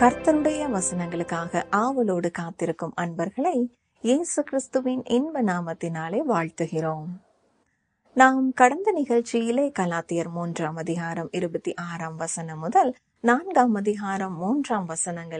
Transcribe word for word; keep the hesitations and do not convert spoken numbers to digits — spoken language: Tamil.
கர்த்தருடைய வசனங்களுக்காக ஆவலோடு காத்திருக்கும் அன்பர்களை இயேசு கிறிஸ்துவின் இன்ப நாமத்தினாலே வாழ்த்துகிறோம். நாம் கடந்த நிகழ்ச்சியிலே கலாத்தியர் மூன்றாம் அதிகாரம் இருபத்தி ஆறாம் வசனம் முதல் நான்காம் அதிகாரம் மூன்றாம் வசனங்கள்